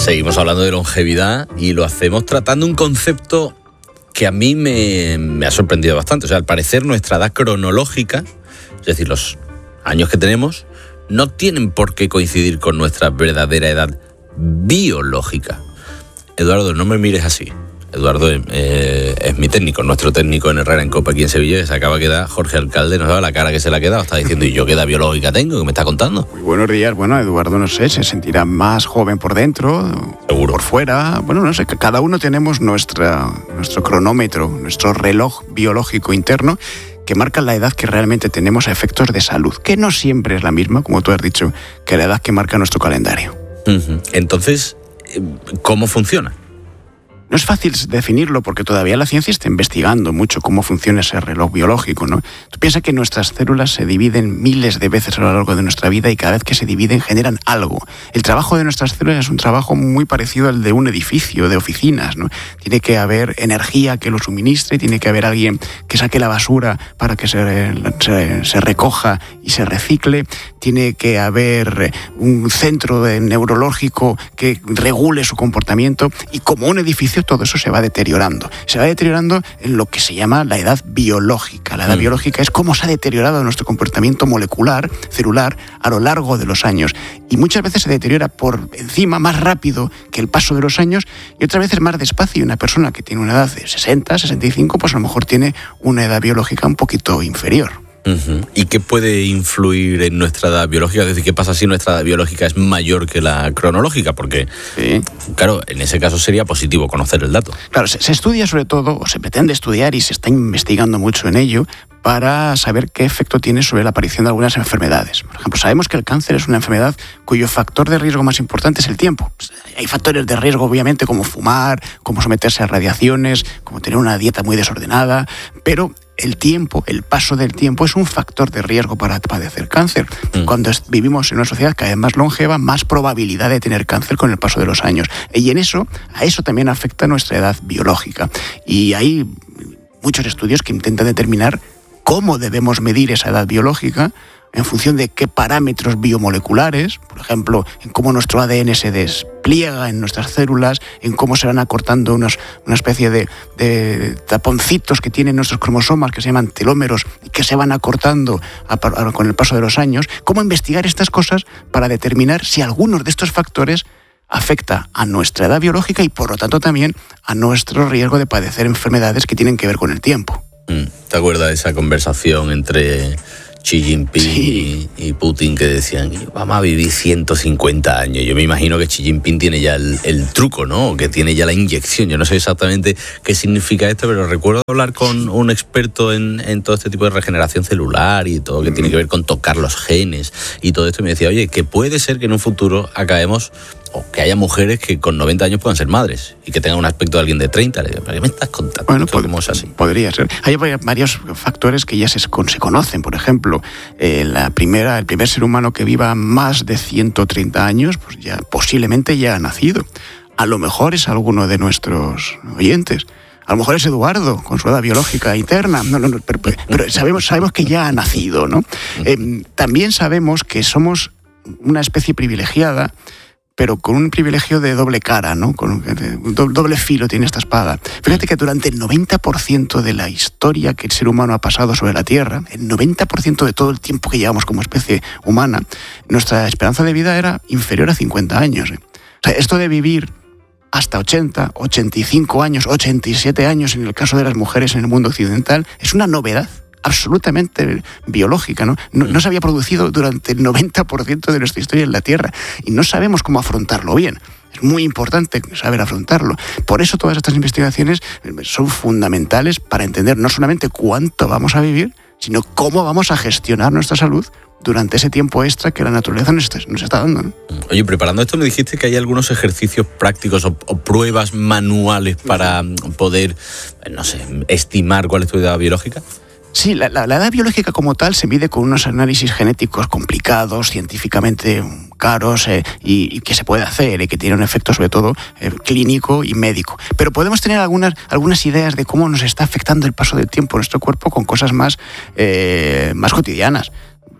Seguimos hablando de longevidad y lo hacemos tratando un concepto que a mí me ha sorprendido bastante. O sea, al parecer nuestra edad cronológica, es decir, los años que tenemos, no tienen por qué coincidir con nuestra verdadera edad biológica. Eduardo, no me mires así. Eduardo es mi técnico, nuestro técnico en Herrera en Copa aquí en Sevilla, que se acaba de quedar. Jorge Alcalde, no sabe la cara que se le ha quedado, está diciendo, ¿y yo qué edad biológica tengo? ¿Qué me está contando? Muy buenos días. Bueno, Eduardo, no sé, se sentirá más joven por dentro, seguro, por fuera. Bueno, no sé, cada uno tenemos nuestro cronómetro, nuestro reloj biológico interno, que marca la edad que realmente tenemos a efectos de salud, que no siempre es la misma, como tú has dicho, que la edad que marca nuestro calendario. Entonces, ¿cómo funciona? No es fácil definirlo porque todavía la ciencia está investigando mucho cómo funciona ese reloj biológico, ¿no? Tú piensas que nuestras células se dividen miles de veces a lo largo de nuestra vida y cada vez que se dividen generan algo. El trabajo de nuestras células es un trabajo muy parecido al de un edificio, de oficinas, ¿no? Tiene que haber energía que lo suministre, tiene que haber alguien que saque la basura para que se recoja y se recicle, tiene que haber un centro neurológico que regule su comportamiento y como un edificio todo eso se va deteriorando. Se va deteriorando en lo que se llama la edad biológica. La edad biológica es cómo se ha deteriorado nuestro comportamiento molecular, celular, a lo largo de los años. Y muchas veces se deteriora por encima, más rápido que el paso de los años, y otras veces más despacio. Y una persona que tiene una edad de 60, 65, pues a lo mejor tiene una edad biológica un poquito inferior. ¿Y qué puede influir en nuestra edad biológica? Es decir, ¿qué pasa si nuestra edad biológica es mayor que la cronológica? Porque, claro, en ese caso sería positivo conocer el dato. Claro, se estudia sobre todo, o se pretende estudiar y se está investigando mucho en ello, para saber qué efecto tiene sobre la aparición de algunas enfermedades. Por ejemplo, sabemos que el cáncer es una enfermedad cuyo factor de riesgo más importante es el tiempo. Hay factores de riesgo, obviamente, como fumar, como someterse a radiaciones, como tener una dieta muy desordenada, pero el tiempo, el paso del tiempo es un factor de riesgo para padecer cáncer. Cuando vivimos en una sociedad cada vez más longeva, más probabilidad de tener cáncer con el paso de los años. Y a eso también afecta nuestra edad biológica. Y hay muchos estudios que intentan determinar cómo debemos medir esa edad biológica en función de qué parámetros biomoleculares, por ejemplo, en cómo nuestro ADN se despliega en nuestras células, en cómo se van acortando una especie de taponcitos que tienen nuestros cromosomas que se llaman telómeros y que se van acortando con el paso de los años, cómo investigar estas cosas para determinar si algunos de estos factores afecta a nuestra edad biológica y por lo tanto también a nuestro riesgo de padecer enfermedades que tienen que ver con el tiempo. ¿Te acuerdas de esa conversación entre Xi Jinping y Putin que decían, vamos a vivir 150 años? Yo me imagino que Xi Jinping tiene ya el truco, ¿no? Que tiene ya la inyección. Yo no sé exactamente qué significa esto, pero recuerdo hablar con un experto en todo este tipo de regeneración celular y todo, que tiene que ver con tocar los genes y todo esto. Y me decía, oye, que puede ser que en un futuro acabemos, o que haya mujeres que con 90 años puedan ser madres y que tengan un aspecto de alguien de 30. ¿Para qué me estás contando? Bueno, ¿Cómo es así? Podría ser. Hay varios factores que ya se conocen. Por ejemplo, el primer ser humano que viva más de 130 años, pues ya posiblemente ya ha nacido. A lo mejor es alguno de nuestros oyentes. A lo mejor es Eduardo, con su edad biológica interna. Pero sabemos que ya ha nacido, ¿no? También sabemos que somos una especie privilegiada, pero con un privilegio de doble cara, ¿no? Con doble filo tiene esta espada. Fíjate que durante el 90% de la historia que el ser humano ha pasado sobre la Tierra, el 90% de todo el tiempo que llevamos como especie humana, nuestra esperanza de vida era inferior a 50 años. O sea, esto de vivir hasta 80, 85 años, 87 años en el caso de las mujeres en el mundo occidental, es una novedad absolutamente biológica, ¿no? No se había producido durante el 90% de nuestra historia en la Tierra y no sabemos cómo afrontarlo bien. Es muy importante saber afrontarlo. Por eso todas estas investigaciones son fundamentales para entender no solamente cuánto vamos a vivir, sino cómo vamos a gestionar nuestra salud durante ese tiempo extra que la naturaleza nos está dando, ¿no? Oye, preparando esto me dijiste que hay algunos ejercicios prácticos o pruebas manuales para poder, no sé, estimar cuál es tu edad biológica. Sí, la edad biológica como tal se mide con unos análisis genéticos complicados, científicamente caros y que se puede hacer y que tiene un efecto sobre todo clínico y médico. Pero podemos tener algunas ideas de cómo nos está afectando el paso del tiempo en nuestro cuerpo con cosas más cotidianas.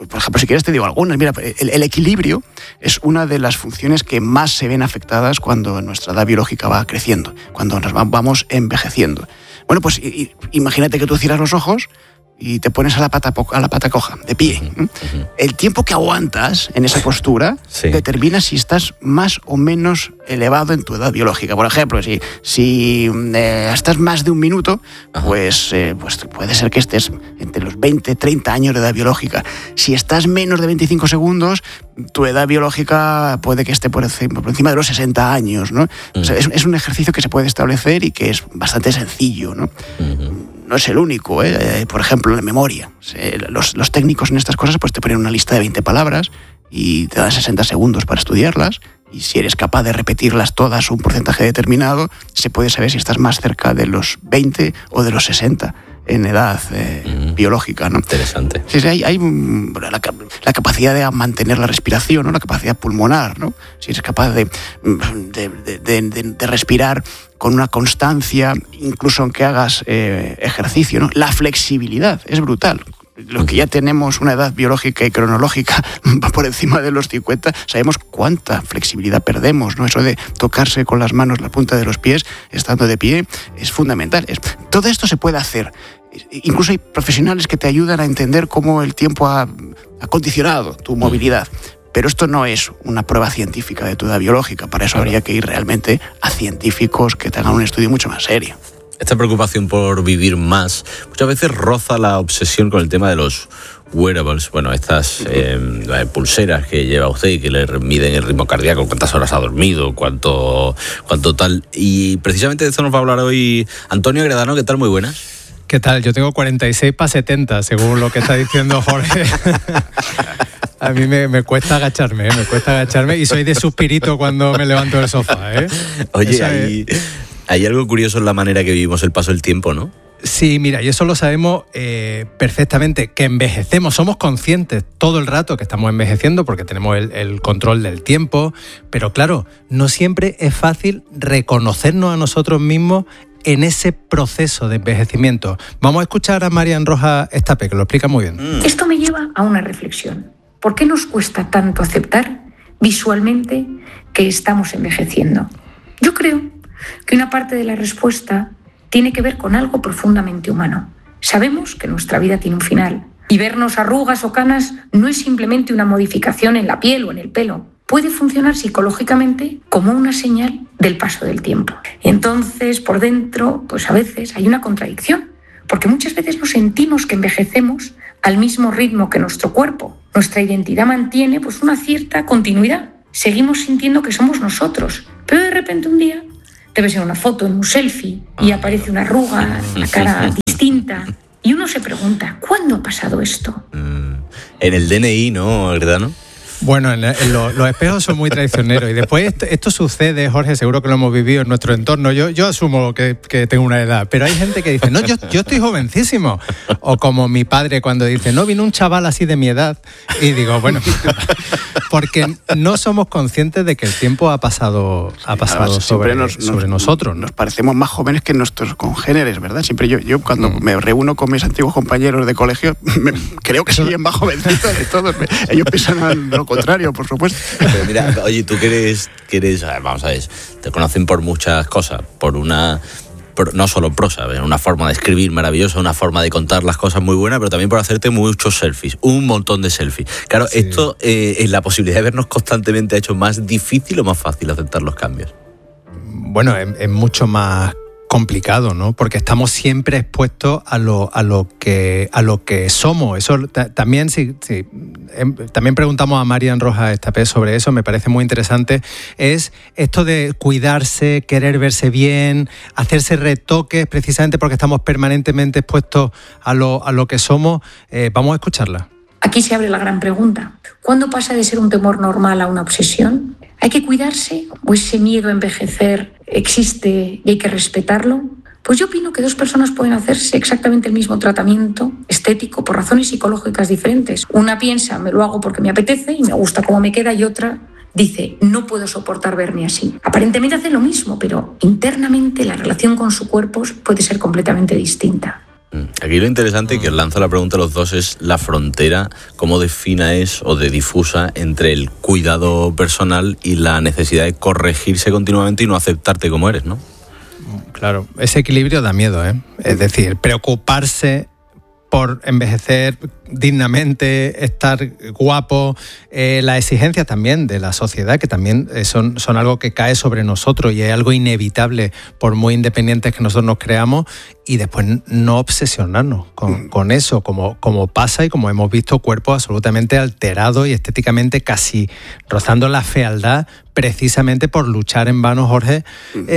Por ejemplo, si quieres te digo algunas. Mira, el equilibrio es una de las funciones que más se ven afectadas cuando nuestra edad biológica va creciendo, cuando nos vamos envejeciendo. Bueno, pues imagínate que tú cierras los ojos y te pones a la pata coja, de pie. El tiempo que aguantas en esa postura determina si estás más o menos elevado en tu edad biológica. Por ejemplo, si estás más de un minuto, pues puede ser que estés entre los 20, 30 años de edad biológica. Si estás menos de 25 segundos, tu edad biológica puede que esté por encima de los 60 años, ¿no? O sea, es un ejercicio que se puede establecer y que es bastante sencillo, ¿no? No es el único, por ejemplo, la memoria. Los técnicos en estas cosas pues te ponen una lista de 20 palabras y te dan 60 segundos para estudiarlas, y si eres capaz de repetirlas todas un porcentaje determinado, se puede saber si estás más cerca de los 20 o de los 60 en edad biológica, ¿no? Interesante. Sí, hay la capacidad de mantener la respiración, ¿no? La capacidad pulmonar, ¿no? Si eres capaz de respirar con una constancia, incluso aunque hagas ejercicio, ¿no? La flexibilidad es brutal. Los que ya tenemos una edad biológica y cronológica por encima de los 50, sabemos cuánta flexibilidad perdemos, ¿no? Eso de tocarse con las manos la punta de los pies estando de pie es fundamental. Todo esto se puede hacer. Incluso hay profesionales que te ayudan a entender cómo el tiempo ha condicionado tu movilidad. Pero esto no es una prueba científica de tu edad biológica. Para eso habría que ir realmente a científicos que te hagan un estudio mucho más serio. Esta preocupación por vivir más muchas veces roza la obsesión con el tema de los wearables, bueno, estas pulseras que lleva usted y que le miden el ritmo cardíaco, cuántas horas ha dormido, cuánto tal. Y precisamente de esto nos va a hablar hoy Antonio Agredano. ¿Qué tal? Muy buenas. ¿Qué tal? Yo tengo 46 para 70, según lo que está diciendo Jorge. A mí me cuesta agacharme, y soy de suspirito cuando me levanto del sofá, ¿eh? Oye, hay algo curioso en la manera que vivimos el paso del tiempo, ¿no? Sí, mira, y eso lo sabemos perfectamente, que envejecemos, somos conscientes todo el rato que estamos envejeciendo porque tenemos el control del tiempo, pero claro, no siempre es fácil reconocernos a nosotros mismos en ese proceso de envejecimiento. Vamos a escuchar a Marian Rojas Estapé, que lo explica muy bien. Esto me lleva a una reflexión. ¿Por qué nos cuesta tanto aceptar visualmente que estamos envejeciendo? Yo creo que una parte de la respuesta tiene que ver con algo profundamente humano. Sabemos que nuestra vida tiene un final y vernos arrugas o canas no es simplemente una modificación en la piel o en el pelo. Puede funcionar psicológicamente como una señal del paso del tiempo. Entonces, por dentro, pues a veces hay una contradicción, porque muchas veces nos sentimos que envejecemos al mismo ritmo que nuestro cuerpo. Nuestra identidad mantiene pues una cierta continuidad. Seguimos sintiendo que somos nosotros, pero de repente un día te ves en una foto, en un selfie, y aparece una arruga, la cara distinta, y uno se pregunta, ¿cuándo ha pasado esto? En el DNI, ¿no, Agredano? Bueno, los espejos son muy traicioneros y después esto sucede, Jorge, seguro que lo hemos vivido en nuestro entorno. Yo asumo que tengo una edad, pero hay gente que dice, no, yo estoy jovencísimo. O como mi padre cuando dice, no, vino un chaval así de mi edad. Y digo, bueno, porque no somos conscientes de que el tiempo ha pasado sobre nosotros, ¿no? Nos parecemos más jóvenes que nuestros congéneres, ¿verdad? Siempre yo cuando me reúno con mis antiguos compañeros de colegio, creo que soy el más jovencito de todos. Ellos piensan lo contrario, por supuesto. Pero mira, oye, tú que eres, vamos a ver, te conocen por muchas cosas, no solo prosa, una forma de escribir maravillosa, una forma de contar las cosas muy buena, pero también por hacerte muchos selfies, un montón de selfies. Claro, sí. Esto es la posibilidad de vernos constantemente ha hecho más difícil o más fácil aceptar los cambios. Bueno, es mucho más complicado, ¿no? Porque estamos siempre expuestos a lo que somos. Eso también también preguntamos a Marian Rojas Estapé sobre eso, me parece muy interesante. Es esto de cuidarse, querer verse bien, hacerse retoques, precisamente porque estamos permanentemente expuestos a lo que somos. Vamos a escucharla. Aquí se abre la gran pregunta. ¿Cuándo pasa de ser un temor normal a una obsesión? ¿Hay que cuidarse o ese miedo a envejecer existe y hay que respetarlo? Pues yo opino que dos personas pueden hacerse exactamente el mismo tratamiento estético por razones psicológicas diferentes. Una piensa, me lo hago porque me apetece y me gusta cómo me queda, y otra dice, no puedo soportar verme así. Aparentemente hacen lo mismo, pero internamente la relación con su cuerpo puede ser completamente distinta. Aquí lo interesante, que os lanzo la pregunta a los dos, es la frontera, cómo defina es o de difusa entre el cuidado personal y la necesidad de corregirse continuamente y no aceptarte como eres, ¿no? Claro, ese equilibrio da miedo, ¿eh? Es decir, preocuparse por envejecer dignamente, estar guapo, las exigencias también de la sociedad, que también son algo que cae sobre nosotros y es algo inevitable por muy independientes que nosotros nos creamos, y después no obsesionarnos con eso, como pasa y como hemos visto cuerpos absolutamente alterados y estéticamente casi rozando la fealdad, precisamente por luchar en vano, Jorge,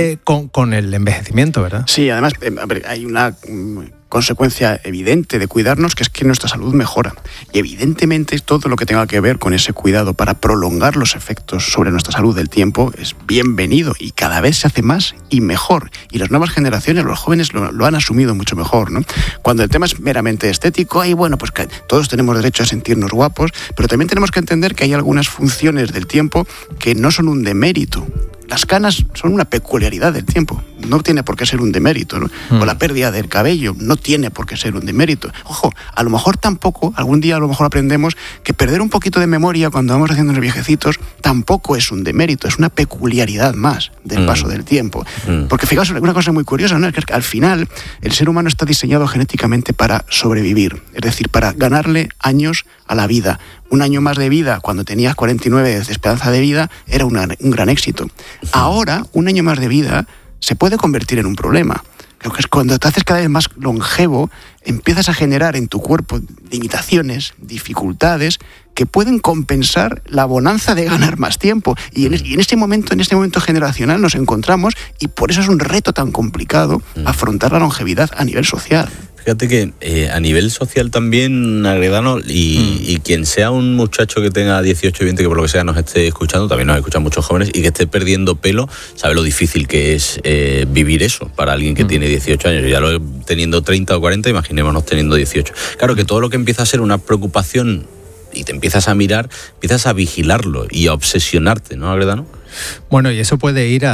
con el envejecimiento, ¿verdad? Sí, además hay una consecuencia evidente de cuidarnos, que es que nuestra salud mejora. Y evidentemente todo lo que tenga que ver con ese cuidado para prolongar los efectos sobre nuestra salud del tiempo es bienvenido, y cada vez se hace más y mejor. Y las nuevas generaciones, los jóvenes lo han asumido mucho mejor, ¿no? Cuando el tema es meramente estético, bueno, pues que todos tenemos derecho a sentirnos guapos, pero también tenemos que entender que hay algunas funciones del tiempo que no son un demérito. Las canas son una peculiaridad del tiempo, no tiene por qué ser un demérito, ¿no? O la pérdida del cabello no tiene por qué ser un demérito. Ojo, a lo mejor tampoco, algún día a lo mejor aprendemos que perder un poquito de memoria cuando vamos haciéndonos viejecitos tampoco es un demérito, es una peculiaridad más del paso del tiempo. Porque fijaos, una cosa muy curiosa, ¿no? Es que al final el ser humano está diseñado genéticamente para sobrevivir, es decir, para ganarle años a la vida. Un año más de vida cuando tenías 49 de esperanza de vida era un gran éxito. Ahora, un año más de vida se puede convertir en un problema. Creo que es cuando te haces cada vez más longevo, empiezas a generar en tu cuerpo limitaciones, dificultades que pueden compensar la bonanza de ganar más tiempo. Y en este momento generacional nos encontramos, y por eso es un reto tan complicado afrontar la longevidad a nivel social. Fíjate que a nivel social también, Agredano, y quien sea un muchacho que tenga 18 y 20, que por lo que sea nos esté escuchando, también nos escuchan muchos jóvenes, y que esté perdiendo pelo, sabe lo difícil que es vivir eso para alguien que tiene 18 años. Ya lo teniendo 30 o 40, imaginémonos teniendo 18. Claro que todo lo que empieza a ser una preocupación y te empiezas a mirar, empiezas a vigilarlo y a obsesionarte, ¿no, Agredano? Bueno, y eso puede ir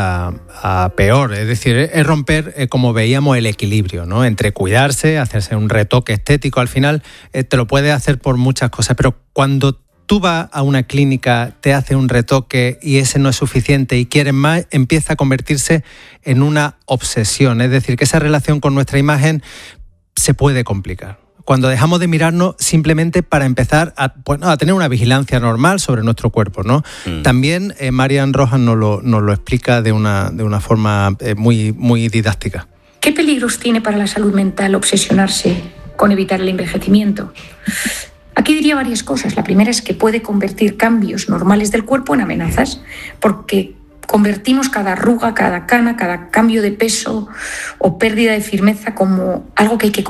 a peor, es decir, es romper, como veíamos, el equilibrio, ¿no? Entre cuidarse, hacerse un retoque estético, al final te lo puedes hacer por muchas cosas, pero cuando tú vas a una clínica, te hace un retoque y ese no es suficiente y quieres más, empieza a convertirse en una obsesión, es decir, que esa relación con nuestra imagen se puede complicar. Cuando dejamos de mirarnos simplemente para empezar a tener una vigilancia normal sobre nuestro cuerpo, ¿no? También Marian Rojas nos lo explica de una forma muy, muy didáctica. ¿Qué peligros tiene para la salud mental obsesionarse con evitar el envejecimiento? Aquí diría varias cosas. La primera es que puede convertir cambios normales del cuerpo en amenazas, porque convertimos cada arruga, cada cana, cada cambio de peso o pérdida de firmeza como algo que hay que